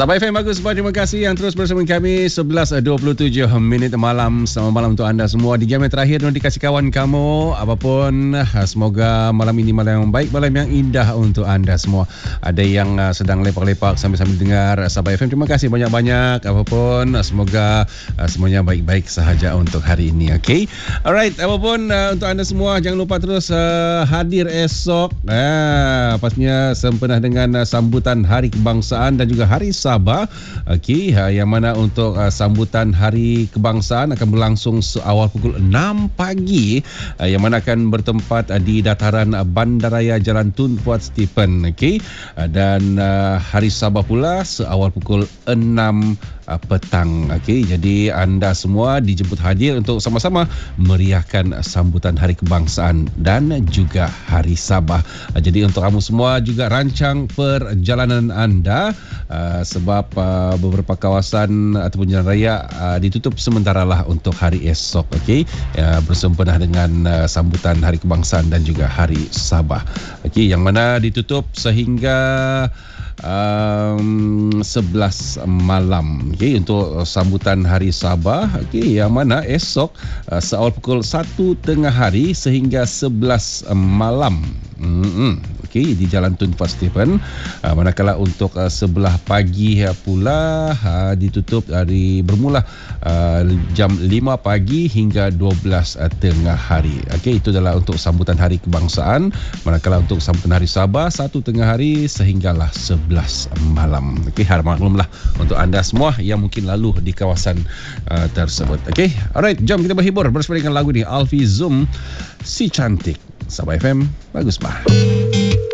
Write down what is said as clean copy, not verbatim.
Sabah FM bagus, terima kasih yang terus bersama kami. 11.27 minit malam. Selamat malam untuk anda semua. Di jam yang terakhir notifikasi kawan kamu. Apapun, semoga malam ini malam yang baik, malam yang indah untuk anda semua. Ada yang sedang lepak-lepak sambil-sambil dengar Sabah FM. Terima kasih banyak-banyak. Apapun, semoga semuanya baik-baik sahaja untuk hari ini. Okay? Alright, apapun untuk anda semua, jangan lupa terus hadir esok. Pastinya sempena dengan sambutan Hari Kebangsaan dan juga Hari Sabah. Okey, yang mana untuk sambutan Hari Kebangsaan akan berlangsung awal pukul 6 pagi, yang mana akan bertempat di dataran Bandaraya Jalan Tun Puat Stephen. Okey, dan Hari Sabah pula seawal pukul 6 petang. Okey, jadi anda semua dijemput hadir untuk sama-sama meriahkan sambutan Hari Kebangsaan dan juga Hari Sabah. Jadi untuk kamu semua juga rancang perjalanan anda, sebab beberapa kawasan ataupun jalan raya ditutup sementara lah untuk hari esok. Okey, bersempena dengan sambutan Hari Kebangsaan dan juga Hari Sabah. Okey, yang mana ditutup sehingga 11 malam. Okey, untuk sambutan Hari Sabah, okey, yang mana esok seawal pukul 1 tengah hari sehingga 11 malam. Okey, di Jalan Tun Puat Stephen. Manakala untuk sebelah pagi pula ditutup bermula jam 5 pagi hingga 12 tengah hari. Okey, itu adalah untuk sambutan Hari Kebangsaan. Manakala untuk sambutan Hari Sabah 1 tengah hari sehinggalah 11 malam. Okey, harap maklumlah untuk anda semua yang mungkin lalu di kawasan tersebut. Okey, alright, jom kita berhibur bersama dengan lagu ni, Alfi Zoom, Si Cantik. Sabah FM, bagus bah.